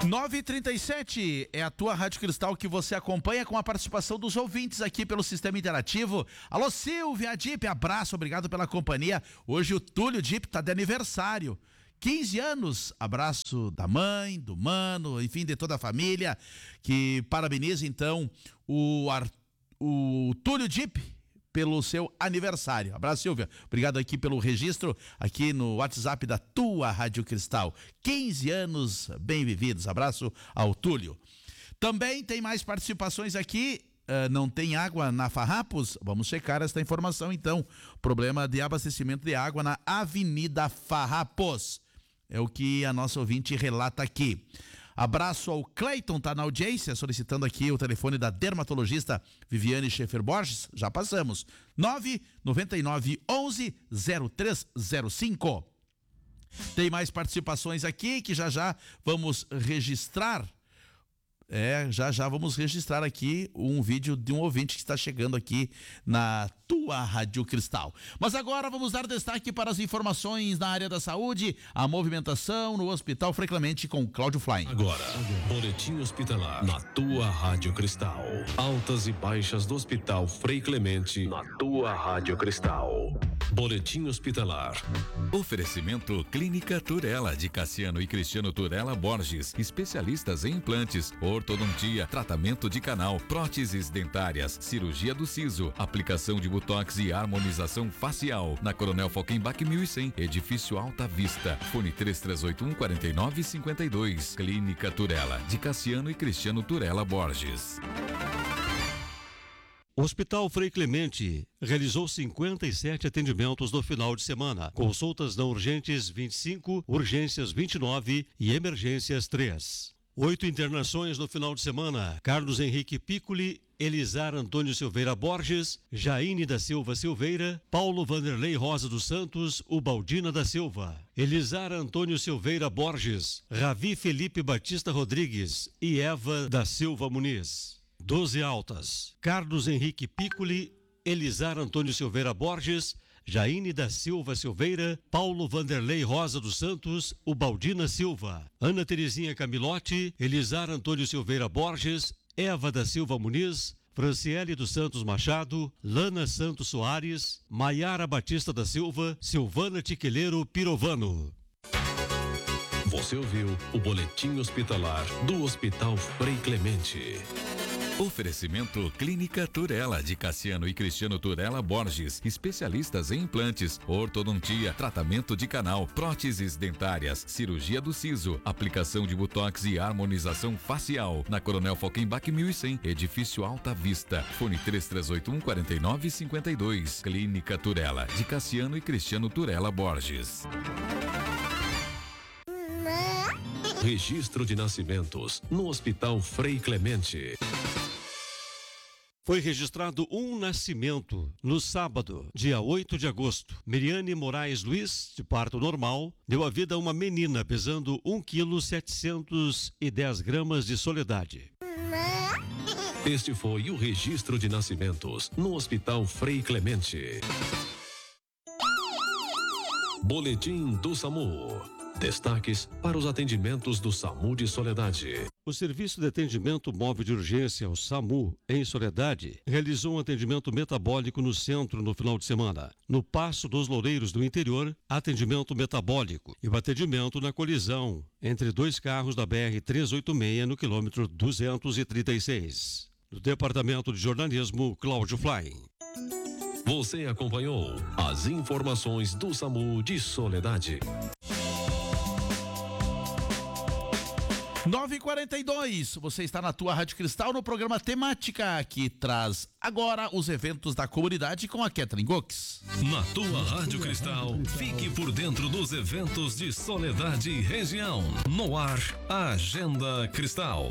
9h37 é a tua Rádio Cristal que você acompanha com a participação dos ouvintes aqui pelo Sistema Interativo. Alô Silvia, Dip, abraço, obrigado pela companhia. Hoje o Túlio Dip tá de aniversário. 15 anos, abraço da mãe, do mano, enfim, de toda a família, que parabeniza então o Túlio Dip pelo seu aniversário. Abraço, Silvia. Obrigado aqui pelo registro aqui no WhatsApp da tua Rádio Cristal. 15 anos bem vividos. Abraço ao Túlio. Também tem mais participações aqui. Não tem água na Farrapos? Vamos checar esta informação então. Problema de abastecimento de água na Avenida Farrapos. É o que a nossa ouvinte relata aqui. Abraço ao Cleiton, tá na audiência, solicitando aqui o telefone da dermatologista Viviane Schaefer Borges. Já passamos. 999 11 0305. Tem mais participações aqui que já vamos registrar. Já vamos registrar aqui um vídeo de um ouvinte que está chegando aqui na tua Rádio Cristal. Mas agora vamos dar destaque para as informações na área da saúde, a movimentação no Hospital Frei Clemente com Cláudio Flying. Agora, boletim hospitalar na tua Rádio Cristal. Altas e baixas do Hospital Frei Clemente na tua Rádio Cristal. Boletim hospitalar. Oferecimento Clínica Turela de Cassiano e Cristiano Turela Borges, especialistas em implantes, ortodontia, tratamento de canal, próteses dentárias, cirurgia do siso, aplicação de botox e harmonização facial. Na Coronel Falkenbach 1100, edifício Alta Vista. Fone 3381-4952. Clínica Turela de Cassiano e Cristiano Turela Borges. O Hospital Frei Clemente realizou 57 atendimentos no final de semana. Consultas não urgentes 25, urgências 29 e emergências 3. 8 internações no final de semana. Carlos Henrique Piccoli, Elizar Antônio Silveira Borges, Jaine da Silva Silveira, Paulo Vanderlei Rosa dos Santos, Ubaldina da Silva, Elizar Antônio Silveira Borges, Ravi Felipe Batista Rodrigues e Eva da Silva Muniz. 12 altas. Carlos Henrique Piccoli, Elizar Antônio Silveira Borges, Jaine da Silva Silveira, Paulo Vanderlei Rosa dos Santos, Ubaldina Silva, Ana Terezinha Camilotti, Elizar Antônio Silveira Borges, Eva da Silva Muniz, Franciele dos Santos Machado, Lana Santos Soares, Maiara Batista da Silva, Silvana Tiqueleiro Pirovano. Você ouviu o boletim hospitalar do Hospital Frei Clemente. Oferecimento Clínica Turela de Cassiano e Cristiano Turela Borges, especialistas em implantes, ortodontia, tratamento de canal, próteses dentárias, cirurgia do siso, aplicação de botox e harmonização facial. Na Coronel Falkenbach 1100, edifício Alta Vista. Fone 3381-4952. Clínica Turela de Cassiano e Cristiano Turela Borges. Registro de nascimentos no Hospital Frei Clemente. Foi registrado um nascimento no sábado, dia 8 de agosto. Miriane Moraes Luiz, de parto normal, deu a vida a uma menina pesando 1,710 kg de Soledade. Este foi o registro de nascimentos no Hospital Frei Clemente. Boletim do SAMU. Destaques para os atendimentos do SAMU de Soledade. O Serviço de Atendimento Móvel de Urgência, o SAMU, em Soledade, realizou um atendimento metabólico no centro no final de semana. No Passo dos Loureiros do Interior, atendimento metabólico e o atendimento na colisão entre dois carros da BR-386 no quilômetro 236. No Departamento de Jornalismo, Cláudio Flying. Você acompanhou as informações do SAMU de Soledade. 9h42, você está na tua Rádio Cristal no programa Temática, que traz agora os eventos da comunidade com a Kathleen Gox. Na tua Rádio Cristal, fique por dentro dos eventos de Soledade e região. No ar, a Agenda Cristal.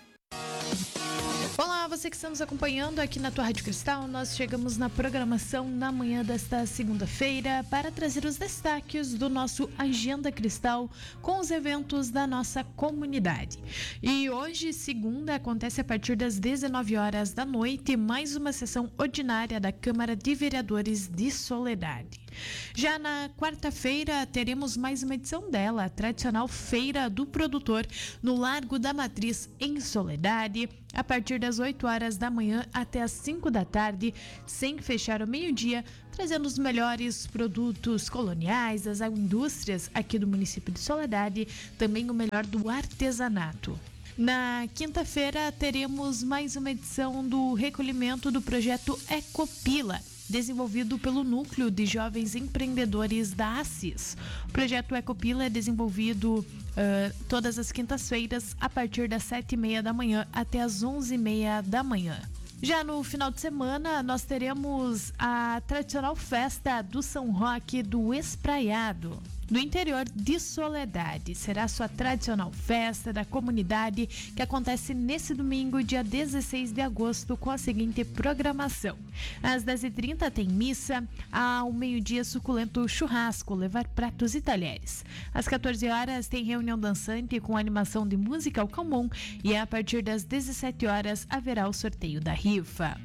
Olá, você que está nos acompanhando aqui na tua Rádio Cristal. Nós chegamos na programação na manhã desta segunda-feira para trazer os destaques do nosso Agenda Cristal com os eventos da nossa comunidade. E hoje, segunda, acontece a partir das 19 horas da noite mais uma sessão ordinária da Câmara de Vereadores de Soledade. Já na quarta-feira, teremos mais uma edição dela, a tradicional Feira do Produtor, no Largo da Matriz, em Soledade, a partir das 8 horas da manhã até as 5 da tarde, sem fechar ao meio-dia, trazendo os melhores produtos coloniais das agroindústrias aqui do município de Soledade, também o melhor do artesanato. Na quinta-feira, teremos mais uma edição do recolhimento do projeto Ecopila, desenvolvido pelo Núcleo de Jovens Empreendedores da Assis. O projeto Ecopila é desenvolvido todas as quintas-feiras, a partir das 7h30 da manhã até as 11h30 da manhã. Já no final de semana, nós teremos a tradicional festa do São Roque do Espraiado, no interior de Soledade. Será a sua tradicional festa da comunidade, que acontece nesse domingo, dia 16 de agosto, com a seguinte programação. Às 10h30 tem missa, ao meio-dia suculento churrasco, levar pratos e talheres. Às 14 horas tem reunião dançante com animação de música ao Calmon, e a partir das 17 horas haverá o sorteio da rifa.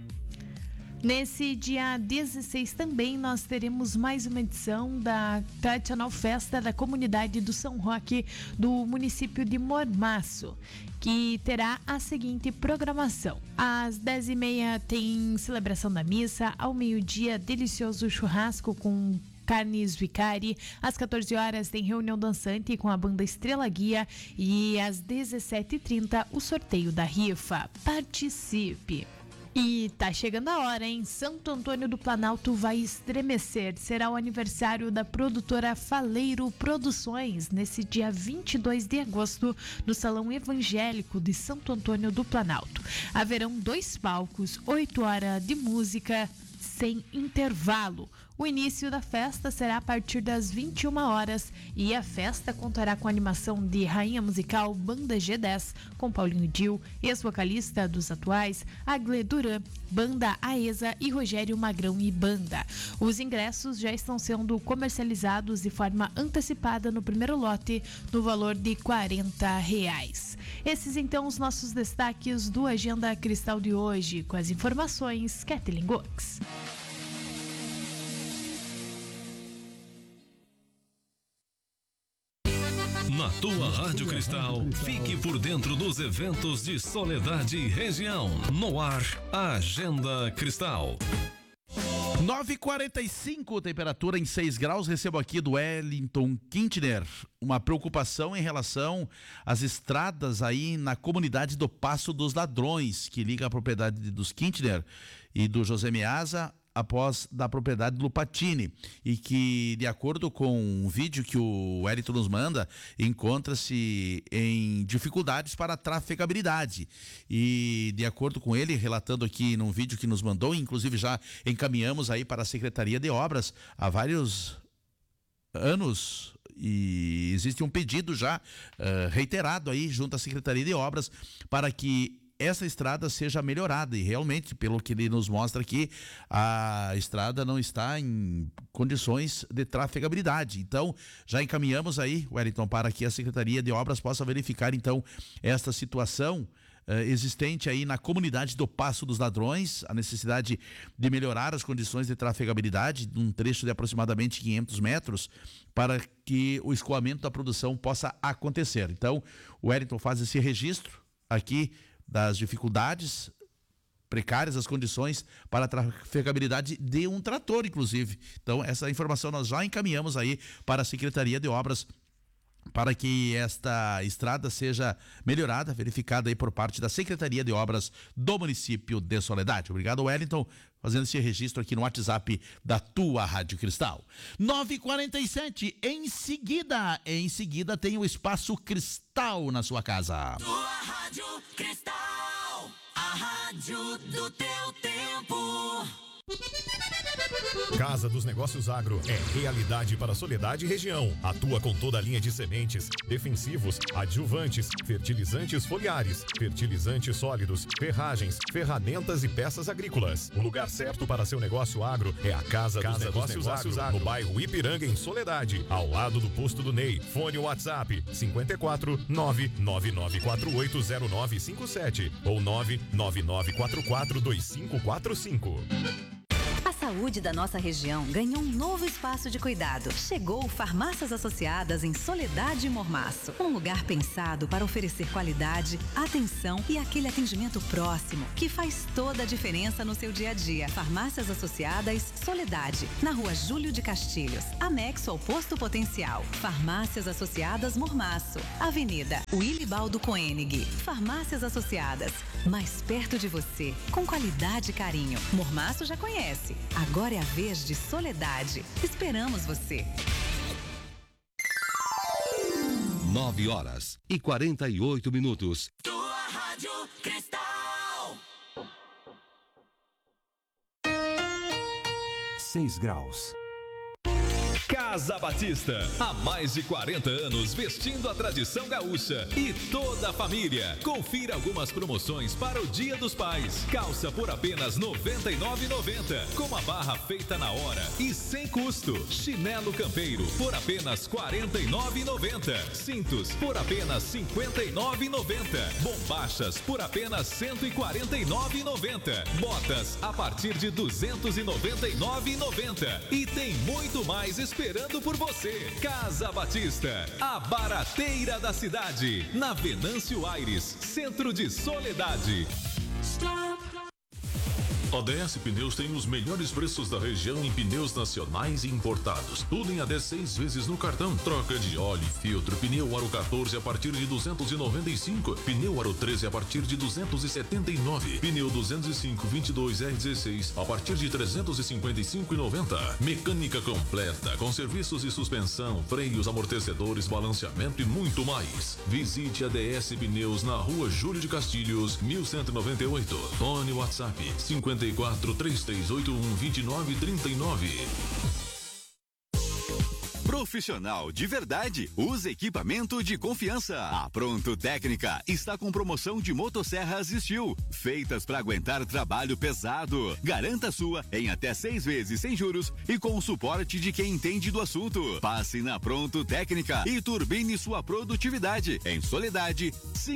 Nesse dia 16 também nós teremos mais uma edição da tradicional festa da comunidade do São Roque do município de Mormaço, que terá a seguinte programação. Às 10h30 tem celebração da missa, ao meio-dia delicioso churrasco com carnes Vicari, às 14 horas tem reunião dançante com a banda Estrela Guia e às 17h30 o sorteio da rifa. Participe! E tá chegando a hora, hein? Santo Antônio do Planalto vai estremecer. Será o aniversário da produtora Faleiro Produções, nesse dia 22 de agosto, no Salão Evangélico de Santo Antônio do Planalto. Haverão 2 palcos, 8 horas de música sem intervalo. O início da festa será a partir das 21 horas e a festa contará com a animação de rainha musical Banda G10, com Paulinho Dil, ex-vocalista dos atuais, Agle Duran, Banda Aesa e Rogério Magrão e Banda. Os ingressos já estão sendo comercializados de forma antecipada no primeiro lote, no valor de R$40. Esses então os nossos destaques do Agenda Cristal de hoje, com as informações Kathleen Gox. Na tua Rádio Cristal, fique por dentro dos eventos de Soledade e região. No ar, a Agenda Cristal. 9h45, temperatura em 6 graus. Recebo aqui do Wellington Quintner uma preocupação em relação às estradas aí na comunidade do Passo dos Ladrões, que liga a propriedade dos Quintner e do José Meaza após da propriedade do Lupatini, e que, de acordo com um vídeo que o Wellington nos manda, encontra-se em dificuldades para a trafegabilidade. E, de acordo com ele, relatando aqui num vídeo que nos mandou, inclusive já encaminhamos aí para a Secretaria de Obras há vários anos, e existe um pedido já reiterado aí junto à Secretaria de Obras para que essa estrada seja melhorada, e realmente, pelo que ele nos mostra aqui, a estrada não está em condições de trafegabilidade. Então, já encaminhamos aí, Wellington, para que a Secretaria de Obras possa verificar, então, esta situação existente aí na comunidade do Passo dos Ladrões, a necessidade de melhorar as condições de trafegabilidade, num trecho de aproximadamente 500 metros, para que o escoamento da produção possa acontecer. Então, o Wellington faz esse registro aqui das dificuldades precárias, as condições para a trafegabilidade de um trator, inclusive. Então, essa informação nós já encaminhamos aí para a Secretaria de Obras, para que esta estrada seja melhorada, verificada aí por parte da Secretaria de Obras do município de Soledade. Obrigado, Wellington, fazendo esse registro aqui no WhatsApp da tua Rádio Cristal. 9h47, em seguida tem o Espaço Cristal na sua casa. Tua Rádio Cristal, a rádio do teu tempo. Casa dos Negócios Agro é realidade para Soledade e região. Atua com toda a linha de sementes, defensivos, adjuvantes, fertilizantes foliares, fertilizantes sólidos, ferragens, ferramentas e peças agrícolas. O lugar certo para seu negócio agro é a Casa dos Negócios Agro, no bairro Ipiranga, em Soledade, ao lado do posto do Ney. Fone WhatsApp 54 999480957 ou 999442545. saúde da nossa região ganhou um novo espaço de cuidado. Chegou Farmácias Associadas em Soledade e Mormaço. Um lugar pensado para oferecer qualidade, atenção e aquele atendimento próximo que faz toda a diferença no seu dia a dia. Farmácias Associadas Soledade, na Rua Júlio de Castilhos, anexo ao Posto Potencial. Farmácias Associadas Mormaço, Avenida Wilibaldo Koenig. Farmácias Associadas, mais perto de você, com qualidade e carinho. Mormaço já conhece, agora é a vez de Soledade. Esperamos você. 9h48. Tua Rádio Cristal. 6 graus. Casa Batista, há mais de 40 anos vestindo a tradição gaúcha e toda a família. Confira algumas promoções para o Dia dos Pais. Calça por apenas R$ 99,90, com a barra feita na hora e sem custo. Chinelo campeiro por apenas R$ 49,90. Cintos por apenas R$ 59,90. Bombachas por apenas R$ 149,90. Botas a partir de R$ 299,90. E tem muito mais esperando por você. Casa Batista, a barateira da cidade, na Venâncio Aires, centro de Soledade. A DS Pneus tem os melhores preços da região em pneus nacionais e importados. Tudo em até 6 vezes no cartão. Troca de óleo e filtro. Pneu Aro 14 a partir de 295. Pneu Aro 13 a partir de 279. Pneu 205 22R16 a partir de 355,90. Mecânica completa com serviços de suspensão, freios, amortecedores, balanceamento e muito mais. Visite a DS Pneus na Rua Júlio de Castilhos, 1198. Fone WhatsApp 54-3381-2939. Profissional de verdade, usa equipamento de confiança. A Pronto Técnica está com promoção de motosserras Steel, feitas para aguentar trabalho pesado. Garanta a sua em até 6 vezes sem juros e com o suporte de quem entende do assunto. Passe na Pronto Técnica e turbine sua produtividade. Em Soledade,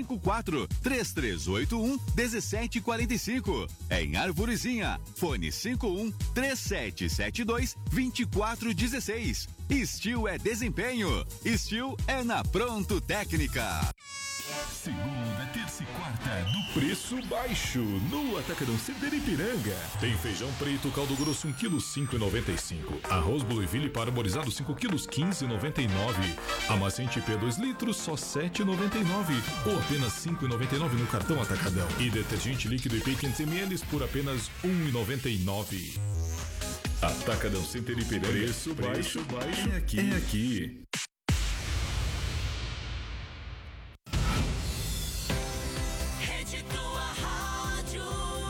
54-3381-1745. Em Arvorezinha, fone 51-3772-2416. Steel é desempenho. Steel é na Pronto Técnica. Segunda, terça e quarta do preço baixo no Atacadão Center Ipiranga. Tem feijão preto caldo grosso 1 kg 5,95. Arroz Blueville parboilizado 5 kg 15,99. Amaciante P 2 litros só 7,99 ou apenas 5,99 no cartão Atacadão. E detergente líquido IP 500 ml por apenas 1,99. Atacadão Center Ipiranga. Preço baixo é aqui. É aqui. Rede Tua Rádio.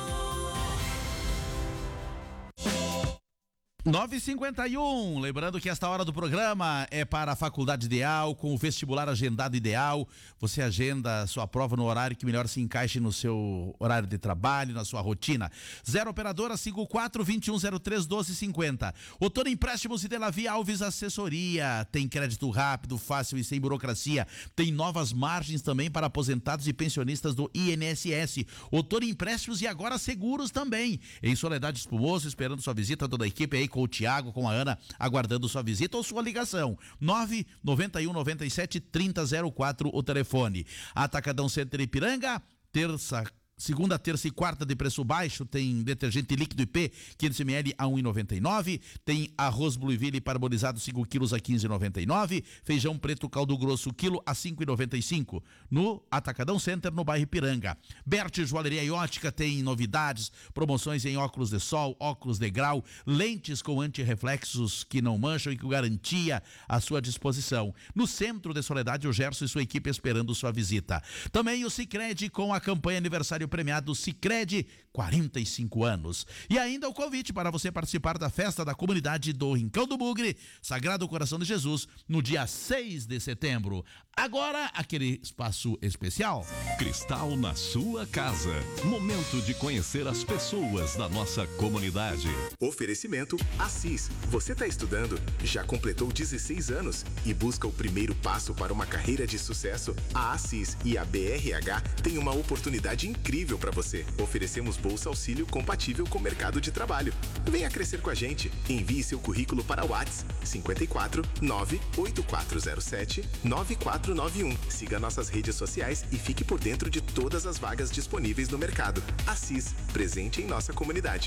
9h51, lembrando que esta hora do programa é para a Faculdade Ideal, com o vestibular agendado ideal. Você agenda a sua prova no horário que melhor se encaixe no seu horário de trabalho, na sua rotina. 0 operadora 54-2103-1250. Outono Empréstimos e Delavia Alves Assessoria. Tem crédito rápido, fácil e sem burocracia. Tem novas margens também para aposentados e pensionistas do INSS. Outono Empréstimos e agora seguros também. Em Soledade Espumoso, esperando sua visita, toda a equipe aí com o Tiago, com a Ana, aguardando sua visita ou sua ligação. 99197-3004 o telefone. Atacadão Center Ipiranga, segunda, terça e quarta de preço baixo, tem detergente líquido IP 500 ml a 1,99, tem arroz Blueville parbolizado 5 quilos a 15,99, feijão preto caldo grosso quilo a 5,95 no Atacadão Center, no bairro Ipiranga. Berti Joalheria e Ótica tem novidades, promoções em óculos de sol, óculos de grau, lentes com antirreflexos que não mancham e com garantia à sua disposição. No centro de Soledade, o Gerson e sua equipe esperando sua visita. Também o Sicredi com a campanha aniversário premiado Sicredi 45 anos. E ainda o convite para você participar da festa da comunidade do Rincão do Bugre, Sagrado Coração de Jesus, no dia 6 de setembro. Agora, aquele espaço especial. Cristal na sua casa. Momento de conhecer as pessoas da nossa comunidade. Oferecimento Assis. Você está estudando? Já completou 16 anos e busca o primeiro passo para uma carreira de sucesso? A Assis e a BRH têm uma oportunidade incrível para você. Oferecemos bolsa auxílio compatível com o mercado de trabalho. Venha crescer com a gente. Envie seu currículo para o WhatsApp 54 98407 9491. Siga nossas redes sociais e fique por dentro de todas as vagas disponíveis no mercado. Assis, presente em nossa comunidade.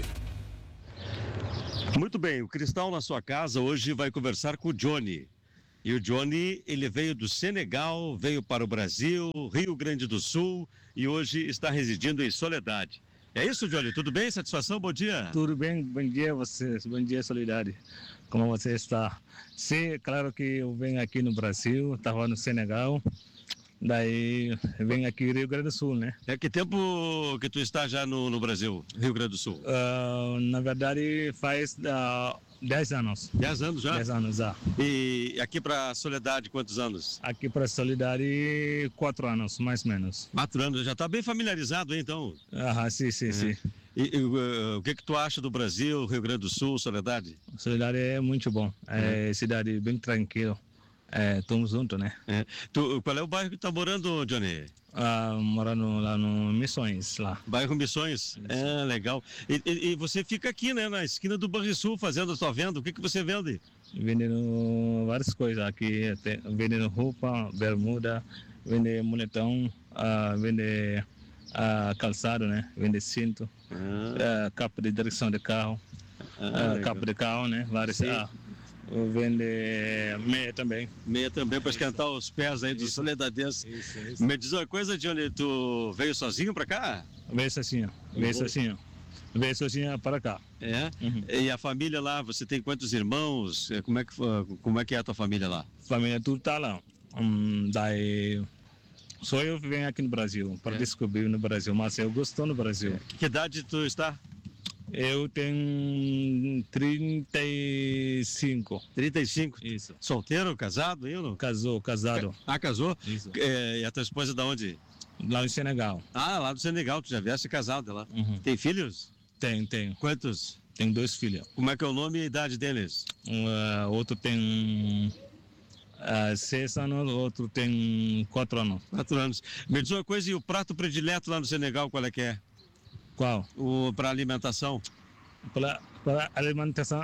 Muito bem, o Cristal na sua casa hoje vai conversar com o Johnny. E o Johnny, ele veio do Senegal, veio para o Brasil, Rio Grande do Sul e hoje está residindo em Soledade. É isso, Johnny? Tudo bem? Satisfação? Bom dia. Tudo bem, bom dia a vocês, bom dia Soledade. Como você está? Sim, claro que eu venho aqui no Brasil, estava no Senegal. Daí vem aqui Rio Grande do Sul, né? É que tempo que tu está já no Brasil, Rio Grande do Sul? Na verdade faz 10 anos. 10 anos já? 10 anos já. E aqui para Soledade, quantos anos? Aqui para Soledade, 4 anos, mais ou menos. 4 anos, já está bem familiarizado, hein, então? Sim. E o que tu acha do Brasil, Rio Grande do Sul, Soledade? Soledade é muito bom, é cidade bem tranquila. Estamos juntos, né? Qual é o bairro que tá morando, Johnny? Morando lá no Missões, lá. Bairro Missões? Legal. E você fica aqui, né, na esquina do Banrisul, fazendo a sua venda. O que você vende? Vendendo várias coisas aqui, vendendo roupa, bermuda, vende moletom, vende calçado, né? Vende cinto, capa de direção de carro, capa de carro, né? Várias. Vende meia também. Meia também, para esquentar os pés aí dos soledadenses. Isso. Me diz uma coisa, Johnny, tu veio sozinho para cá? Veio sozinho. Veio sozinho para cá. Uhum. E a família lá, você tem quantos irmãos? Como é que é a tua família lá? Família tudo tá lá. Daí só eu venho aqui no Brasil, para descobrir no Brasil, mas eu gosto no Brasil. Que idade tu está? Eu tenho 35. 35? Isso. Solteiro, casado? Casado. Casou? Isso. E a tua esposa é de onde? Lá no Senegal. Lá do Senegal, tu já vieste casado lá. Uhum. Tem filhos? Tenho. Quantos? Tenho 2 filhos. Como é que é o nome e a idade deles? Outro tem 6 anos, outro tem 4 anos. 4 anos. Me diz uma coisa, e o prato predileto lá no Senegal, qual é que é? Qual? Para alimentação. Para alimentação,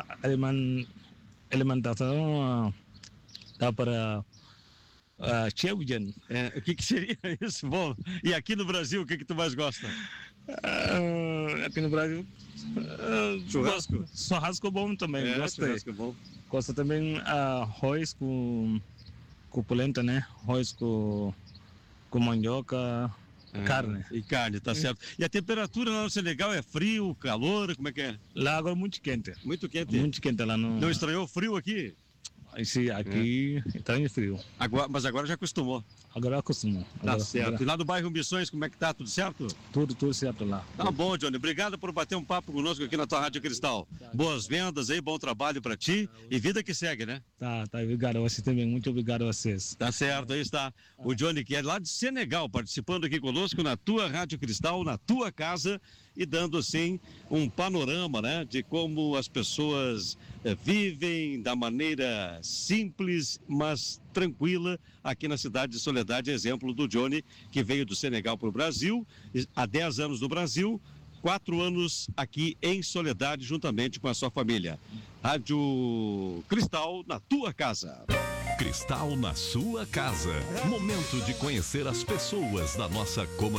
dá para chevjan. O que seria isso? Bom, e aqui no Brasil, o que tu mais gosta? Aqui no Brasil, churrasco. Churrasco bom também, gosto. Churrasco bom. Gosto também arroz com polenta, né? Arroz com mandioca. Carne. E carne, tá certo. E a temperatura lá no Senegal é frio, calor, como é que é? Lá agora é muito quente. Muito quente? Muito quente lá no... Não estranhou frio aqui? Sim, aqui está em frio. Mas agora já acostumou? Agora acostumou. Tá certo. E lá no bairro Missões, como é que tá? Tudo certo? Tudo certo lá. Tá bom, Johnny. Obrigado por bater um papo conosco aqui na tua Rádio Cristal. Boas vendas aí, bom trabalho para ti e vida que segue, né? Tá. Obrigado a você também. Muito obrigado a vocês. Tá certo. Aí está o Johnny, que é lá de Senegal, participando aqui conosco na tua Rádio Cristal, na tua casa e dando, assim, um panorama, né, de como as pessoas vivem da maneira simples, mas tranquila aqui na cidade de Soledade. Exemplo do Johnny, que veio do Senegal para o Brasil, há 10 anos no Brasil, 4 anos aqui em Soledade, juntamente com a sua família. Rádio Cristal na tua casa. Cristal na sua casa. Momento de conhecer as pessoas da nossa comunidade.